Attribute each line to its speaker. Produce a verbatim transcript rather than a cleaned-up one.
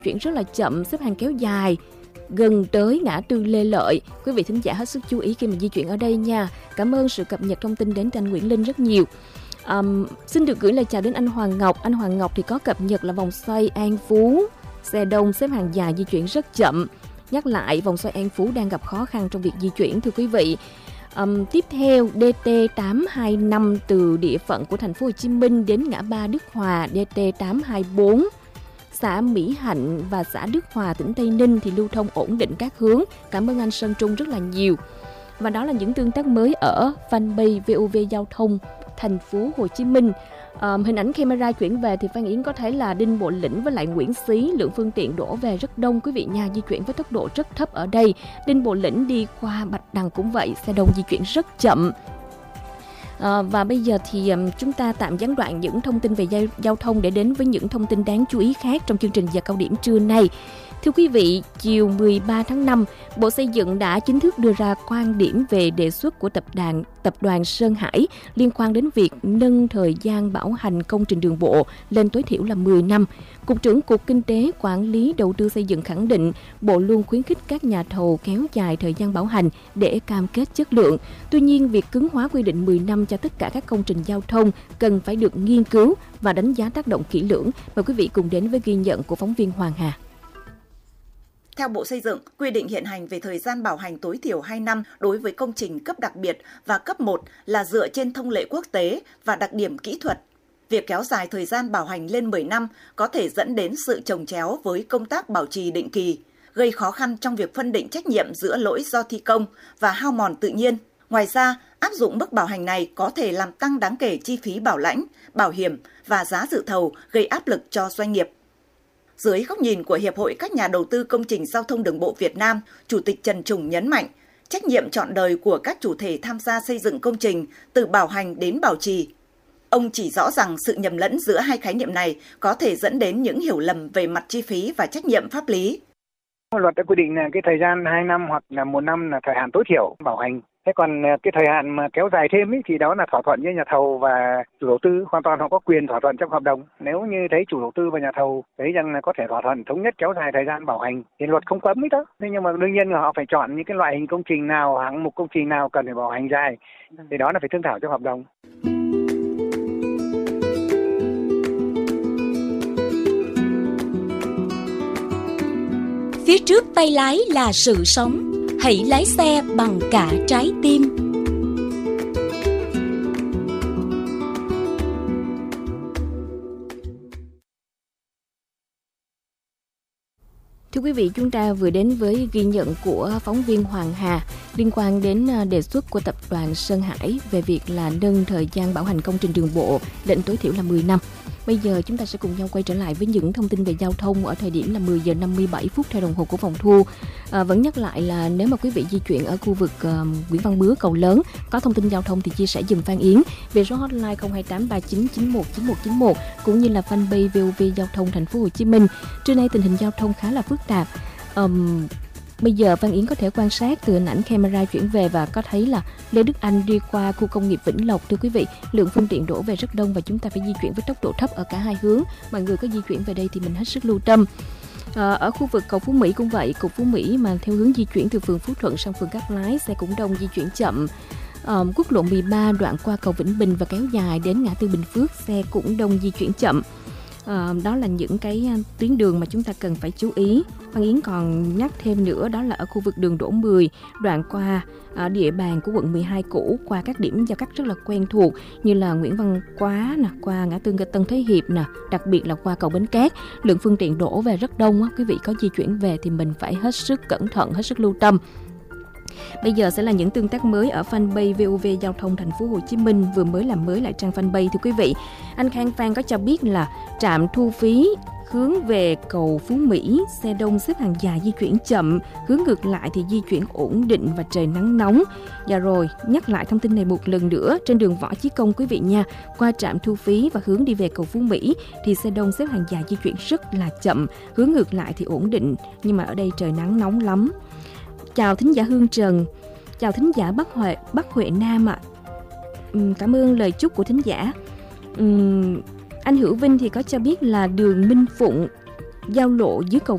Speaker 1: chuyển rất là chậm, xếp hàng kéo dài gần tới ngã tư Lê Lợi. Quý vị thính giả hết sức chú ý khi mà di chuyển ở đây nha. Cảm ơn sự cập nhật thông tin đến anh Nguyễn Linh rất nhiều. Um, xin được gửi lời chào đến anh Hoàng Ngọc. Anh Hoàng Ngọc thì có cập nhật là vòng xoay An Phú, xe đông xếp hàng dài di chuyển rất chậm. Nhắc lại, vòng xoay An Phú đang gặp khó khăn trong việc di chuyển thưa quý vị. Um, tiếp theo D T tám hai năm từ địa phận của thành phố Hồ Chí Minh đến ngã ba Đức Hòa, D T tám hai bốn xã Mỹ Hạnh và xã Đức Hòa, tỉnh Tây Ninh thì lưu thông ổn định các hướng. Cảm ơn anh Sơn Trung rất là nhiều. Và đó là những tương tác mới ở fanpage vê o vê Giao thông thành phố Hồ Chí Minh. À, hình ảnh camera chuyển về thì Phan Yến có thấy là Đinh Bộ Lĩnh với lại Nguyễn Xí lượng phương tiện đổ về rất đông quý vị nha, di chuyển với tốc độ rất thấp ở đây. Đinh Bộ Lĩnh đi qua Bạch Đằng cũng vậy, xe đông di chuyển rất chậm. À, và bây giờ thì um, chúng ta tạm gián đoạn những thông tin về giao, giao thông để đến với những thông tin đáng chú ý khác trong chương trình giờ cao điểm trưa nay. Thưa quý vị, chiều mười ba tháng năm, Bộ Xây dựng đã chính thức đưa ra quan điểm về đề xuất của tập đoàn tập đoàn Sơn Hải liên quan đến việc nâng thời gian bảo hành công trình đường bộ lên tối thiểu là mười năm. Cục trưởng Cục Kinh tế Quản lý Đầu tư Xây dựng khẳng định, Bộ luôn khuyến khích các nhà thầu kéo dài thời gian bảo hành để cam kết chất lượng. Tuy nhiên, việc cứng hóa quy định mười năm cho tất cả các công trình giao thông cần phải được nghiên cứu và đánh giá tác động kỹ lưỡng. Mời quý vị cùng đến với ghi nhận của phóng viên Hoàng Hà.
Speaker 2: Theo Bộ Xây dựng, quy định hiện hành về thời gian bảo hành tối thiểu hai năm đối với công trình cấp đặc biệt và cấp một là dựa trên thông lệ quốc tế và đặc điểm kỹ thuật. Việc kéo dài thời gian bảo hành lên mười năm có thể dẫn đến sự chồng chéo với công tác bảo trì định kỳ, gây khó khăn trong việc phân định trách nhiệm giữa lỗi do thi công và hao mòn tự nhiên. Ngoài ra, áp dụng mức bảo hành này có thể làm tăng đáng kể chi phí bảo lãnh, bảo hiểm và giá dự thầu, gây áp lực cho doanh nghiệp. Dưới góc nhìn của Hiệp hội các nhà đầu tư công trình giao thông đường bộ Việt Nam, Chủ tịch Trần Trùng nhấn mạnh, trách nhiệm trọn đời của các chủ thể tham gia xây dựng công trình từ bảo hành đến bảo trì. Ông chỉ rõ rằng sự nhầm lẫn giữa hai khái niệm này có thể dẫn đến những hiểu lầm về mặt chi phí và trách nhiệm pháp lý.
Speaker 3: Luật đã quy định là cái thời gian hai năm hoặc là một năm là thời hạn tối thiểu bảo hành. Thế còn cái thời hạn mà kéo dài thêm ý, thì đó là thỏa thuận với nhà thầu và chủ đầu tư, hoàn toàn họ có quyền thỏa thuận trong hợp đồng. Nếu như thấy chủ đầu tư và nhà thầu thấy rằng là có thể thỏa thuận thống nhất kéo dài thời gian bảo hành thì luật không cấm ấy đó. Thế nhưng mà đương nhiên là họ phải chọn những cái loại hình công trình nào, hạng mục công trình nào cần phải bảo hành dài, thì đó là phải thương thảo trong hợp đồng.
Speaker 4: Phía trước tay lái là sự sống. Hãy lái xe bằng cả trái tim.
Speaker 1: Thưa quý vị, chúng ta vừa đến với ghi nhận của phóng viên Hoàng Hà liên quan đến đề xuất của tập đoàn Sơn Hải về việc là nâng thời gian bảo hành công trình đường bộ lên tối thiểu là mười năm. Bây giờ chúng ta sẽ cùng nhau quay trở lại với những thông tin về giao thông ở thời điểm là mười giờ năm mươi bảy phút theo đồng hồ của phòng thu. À, vẫn nhắc lại là nếu mà quý vị di chuyển ở khu vực uh, Nguyễn Văn Bứa, Cầu Lớn, có thông tin giao thông thì chia sẻ giùm Phan Yến về số hotline không hai tám ba chín chín một chín một chín một cũng như là fanpage vê o vê Giao thông Thành phố Hồ Chí Minh. Trưa nay tình hình giao thông khá là phức tạp. Um, Bây giờ Phan Yến có thể quan sát từ hình ảnh camera chuyển về và có thấy là Lê Đức Anh đi qua khu công nghiệp Vĩnh Lộc. Thưa quý vị, lượng phương tiện đổ về rất đông và chúng ta phải di chuyển với tốc độ thấp ở cả hai hướng. Mọi người có di chuyển về đây thì mình hết sức lưu tâm. À, ở khu vực cầu Phú Mỹ cũng vậy, cầu Phú Mỹ mà theo hướng di chuyển từ phường Phú Thuận sang phường Cát Lái, xe cũng đông, di chuyển chậm. À, quốc lộ mười ba đoạn qua cầu Vĩnh Bình và kéo dài đến ngã tư Bình Phước, xe cũng đông, di chuyển chậm. À, đó là những cái tuyến đường mà chúng ta cần phải chú ý. Phan Yến còn nhắc thêm nữa, đó là ở khu vực đường Đỗ mười, đoạn qua ở địa bàn của quận mười hai cũ, qua các điểm giao cắt rất là quen thuộc như là Nguyễn Văn Quá nè, qua ngã tư Tân Thế Hiệp nè, đặc biệt là qua cầu Bến Cát, lượng phương tiện đổ về rất đông á. Quý vị có di chuyển về thì mình phải hết sức cẩn thận, hết sức lưu tâm. Bây giờ sẽ là những tương tác mới ở fanpage vê o vê Giao thông Thành phố Hồ Chí Minh vừa mới làm mới lại trang fanpage. Thưa quý vị, anh Khang Phan có cho biết là trạm thu phí hướng về cầu Phú Mỹ, xe đông xếp hàng dài di chuyển chậm, hướng ngược lại thì di chuyển ổn định và trời nắng nóng. Dạ rồi, nhắc lại thông tin này một lần nữa, trên đường Võ Chí Công quý vị nha, qua trạm thu phí và hướng đi về cầu Phú Mỹ thì xe đông xếp hàng dài di chuyển rất là chậm, hướng ngược lại thì ổn định, nhưng mà ở đây trời nắng nóng lắm. Chào thính giả Hương Trần, chào thính giả Bắc Huệ, Bắc Huệ Nam ạ. À. Uhm, cảm ơn lời chúc của thính giả. Uhm, anh Hữu Vinh thì có cho biết là đường Minh Phụng giao lộ dưới cầu